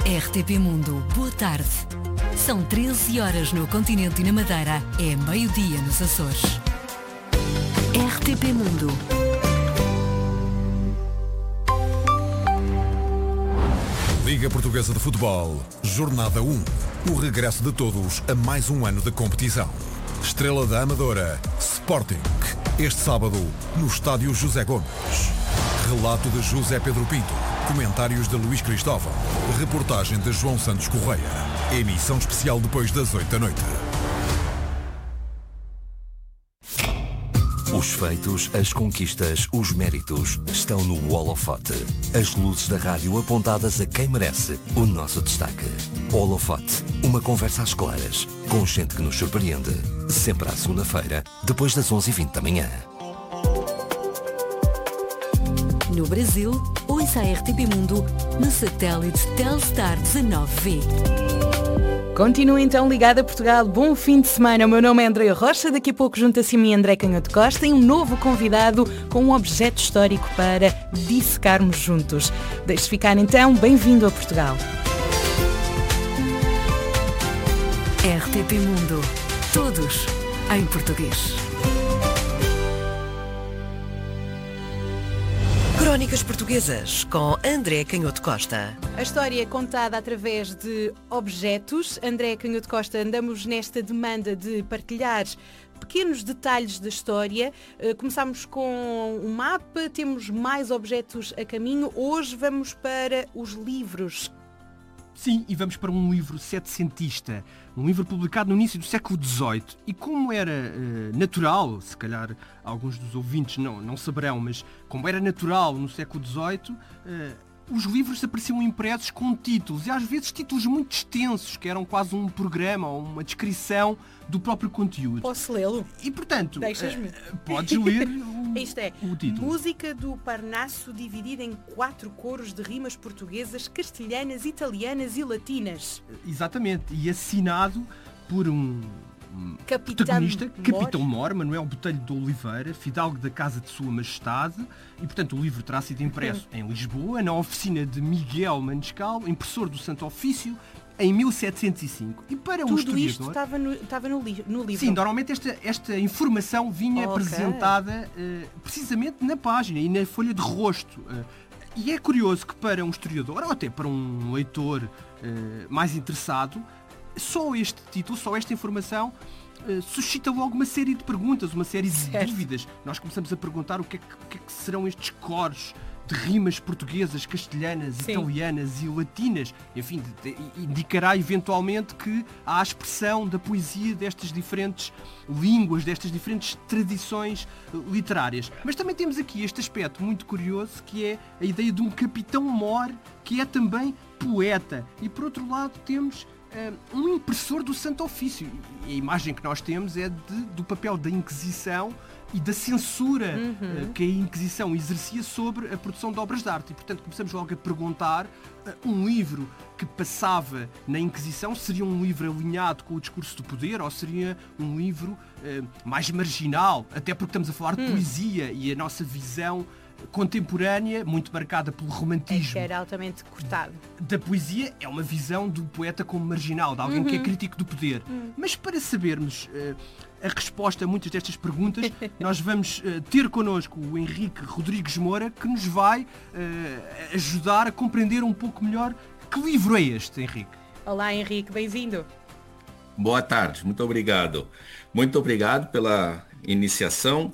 RTP Mundo, boa tarde. São 13 horas no continente e na Madeira. É meio-dia nos Açores. RTP Mundo. Liga Portuguesa de Futebol, Jornada 1. O regresso de todos a mais um ano de competição. Estrela da Amadora, Sporting. Este sábado, no Estádio José Gomes. Relato de José Pedro Pinto. Comentários de Luís Cristóvão. Reportagem de João Santos Correia. Emissão especial depois das 8 da noite. Os feitos, as conquistas, os méritos estão no holofote. As luzes da rádio apontadas a quem merece o nosso destaque. Holofote, uma conversa às claras, com gente que nos surpreende. Sempre à segunda-feira, depois das 11h20 da manhã. No Brasil, ouça a RTP Mundo no satélite Telstar 19V. Continua então ligada a Portugal. Bom fim de semana. O meu nome é Andréa Rocha. Daqui a pouco junta-se a mim André Canhoto Costa e um novo convidado com um objeto histórico para dissecarmos juntos. Deixe ficar então. Bem-vindo a Portugal. RTP Mundo. Todos em português. Crónicas Portuguesas com André Canhoto Costa. A história é contada através de objetos. André Canhoto Costa, andamos nesta demanda de partilhar pequenos detalhes da história. Começámos com um mapa, temos mais objetos a caminho. Hoje vamos para os livros. Sim, e vamos para um livro setecentista, um livro publicado no início do século XVIII. E como era natural, se calhar alguns dos ouvintes não saberão, mas como era natural no século XVIII, os livros apareciam impressos com títulos, e às vezes títulos muito extensos, que eram quase um programa ou uma descrição do próprio conteúdo. Posso lê-lo? E portanto, deixas-me? Podes ler Isto é, o título. Música do Parnasso dividida em 4 coros de rimas portuguesas, castelhanas, italianas e latinas. Exatamente, e assinado por um protagonista, Capitão Mor, Manuel Botelho de Oliveira, fidalgo da Casa de Sua Majestade, e portanto o livro terá sido impresso em Lisboa, na oficina de Miguel Manescal, impressor do Santo Ofício, em 1705. E para um historiador... Tudo isto estava no livro? Sim, normalmente esta informação vinha apresentada precisamente na página e na folha de rosto. E é curioso que para um historiador, ou até para um leitor mais interessado, só este título, só esta informação suscita logo uma série de perguntas, uma série de dúvidas. Nós começamos a perguntar o que é que serão estes coros de rimas portuguesas, castelhanas, italianas e latinas. Enfim, indicará eventualmente que há a expressão da poesia destas diferentes línguas, destas diferentes tradições literárias. Mas também temos aqui este aspecto muito curioso, que é a ideia de um Capitão Mor, que é também poeta. E por outro lado temos um impressor do Santo Ofício. E a imagem que nós temos é do papel da Inquisição e da censura que a Inquisição exercia sobre a produção de obras de arte. E, portanto, começamos logo a perguntar, um livro que passava na Inquisição seria um livro alinhado com o discurso do poder, ou seria um livro mais marginal? Até porque estamos a falar de poesia, e a nossa visão contemporânea, muito marcada pelo romantismo, que era altamente cortado, da poesia, é uma visão do poeta como marginal, de alguém que é crítico do poder. Mas para sabermos a resposta a muitas destas perguntas, nós vamos ter connosco o Henrique Rodrigues Moura, que nos vai ajudar a compreender um pouco melhor que livro é este, Henrique. Olá, Henrique, bem-vindo. Boa tarde, muito obrigado. Muito obrigado pela iniciação.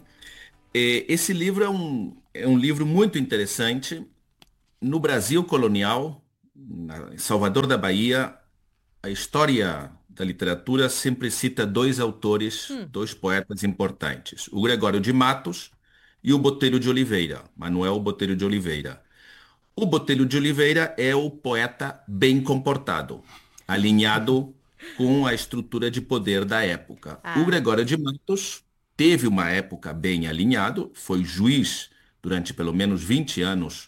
Esse livro é um livro muito interessante. No Brasil colonial, em Salvador da Bahia, a história da literatura sempre cita 2 autores, 2 poetas importantes, o Gregório de Matos e o Botelho de Oliveira, Manuel Botelho de Oliveira. O Botelho de Oliveira é o poeta bem comportado, alinhado com a estrutura de poder da época. O Gregório de Matos teve uma época bem alinhado, foi juiz durante pelo menos 20 anos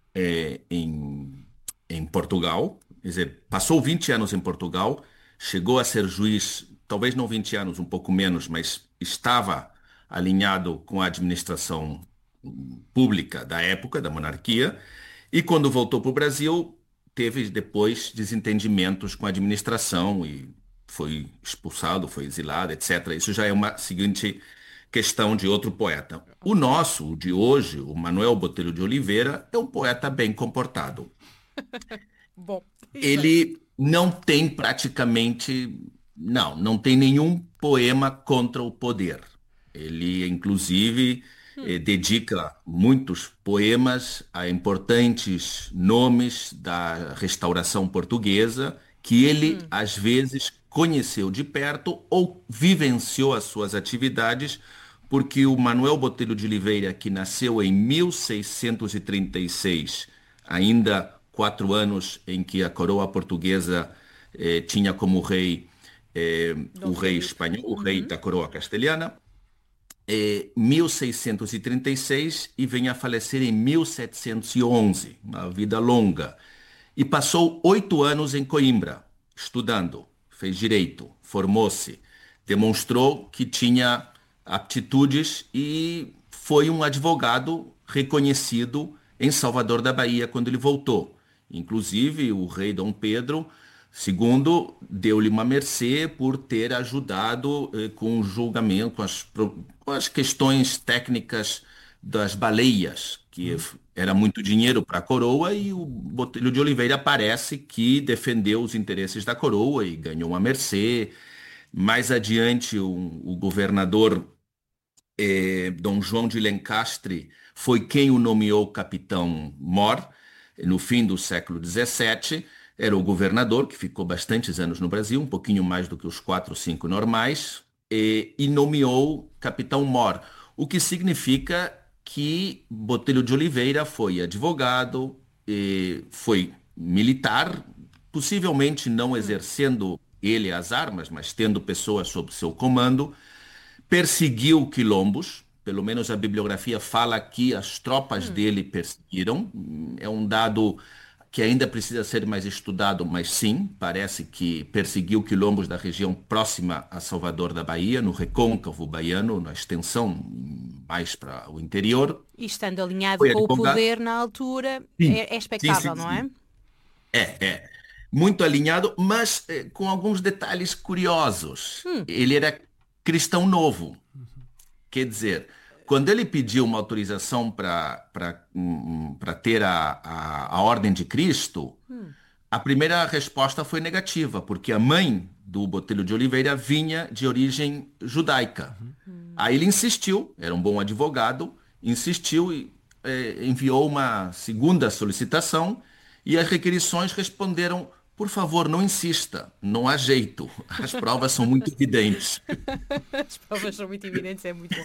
em Portugal, quer dizer, passou 20 anos em Portugal, chegou a ser juiz, talvez não 20 anos, um pouco menos, mas estava alinhado com a administração pública da época, da monarquia, e quando voltou para o Brasil, teve depois desentendimentos com a administração e foi expulsado, foi exilado, etc. Isso já é uma seguinte questão de outro poeta. O nosso, o de hoje, o Manuel Botelho de Oliveira, é um poeta bem comportado. Bom, Ele não tem praticamente, não tem nenhum poema contra o poder. Ele, inclusive, dedica muitos poemas a importantes nomes da restauração portuguesa que ele, às vezes, conheceu de perto ou vivenciou as suas atividades, porque o Manuel Botelho de Oliveira, que nasceu em 1636, ainda 4 anos em que a coroa portuguesa tinha como rei o rei espanhol, o rei da coroa castelhana, 1636 e vem a falecer em 1711, uma vida longa. E passou 8 anos em Coimbra, estudando, fez direito, formou-se, demonstrou que tinha aptitudes e foi um advogado reconhecido em Salvador da Bahia quando ele voltou. Inclusive, o rei Dom Pedro II deu-lhe uma mercê por ter ajudado com o julgamento, com as questões técnicas das baleias, que era muito dinheiro para a coroa, e o Botelho de Oliveira parece que defendeu os interesses da coroa e ganhou uma mercê. Mais adiante, o governador Dom João de Lencastre foi quem o nomeou capitão-mor no fim do século XVII. Era o governador, que ficou bastantes anos no Brasil, um pouquinho mais do que os 4 ou 5 normais, e nomeou capitão-mor, o que significa que Botelho de Oliveira foi advogado, foi militar, possivelmente não exercendo ele as armas, mas tendo pessoas sob seu comando, perseguiu quilombos, pelo menos a bibliografia fala que as tropas dele perseguiram, é um dado que ainda precisa ser mais estudado, mas sim, parece que perseguiu quilombos da região próxima a Salvador da Bahia, no recôncavo baiano, na extensão mais para o interior. E estando alinhado com o poder na altura, é expectável, não é? É. Muito alinhado, mas com alguns detalhes curiosos. Ele era cristão novo. Quer dizer, quando ele pediu uma autorização para ter a Ordem de Cristo, a primeira resposta foi negativa, porque a mãe do Botelho de Oliveira vinha de origem judaica. Aí ele insistiu, era um bom advogado, insistiu e enviou uma segunda solicitação, e as requerições responderam: por favor, não insista, não há jeito, as provas são muito evidentes. As provas são muito evidentes, é muito bom.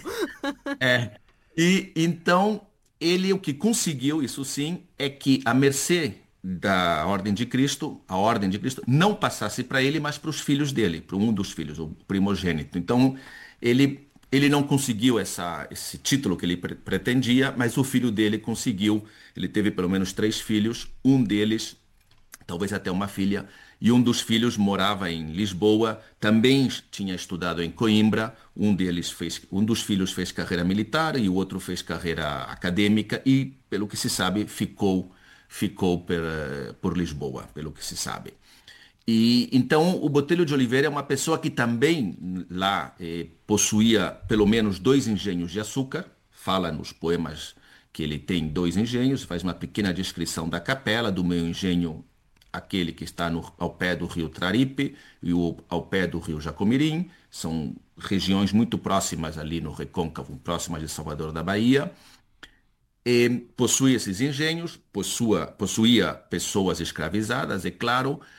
E então, ele o que conseguiu, isso sim, é que a mercê da Ordem de Cristo, a Ordem de Cristo, não passasse para ele, mas para os filhos dele, para um dos filhos, o primogênito. Então, ele não conseguiu esse título que ele pretendia, mas o filho dele conseguiu. Ele teve pelo menos 3 filhos, um deles, talvez até uma filha, e um dos filhos morava em Lisboa, também tinha estudado em Coimbra, um dos filhos fez carreira militar e o outro fez carreira acadêmica e, pelo que se sabe, ficou por Lisboa, pelo que se sabe. E então o Botelho de Oliveira é uma pessoa que também lá possuía pelo menos 2 engenhos de açúcar, fala nos poemas que ele tem 2 engenhos, faz uma pequena descrição da capela, do meu engenho, aquele que está ao pé do rio Traripe e ao pé do rio Jacomirim, são regiões muito próximas ali no recôncavo, próximas de Salvador da Bahia. E possui esses engenhos, possuía pessoas escravizadas, é claro,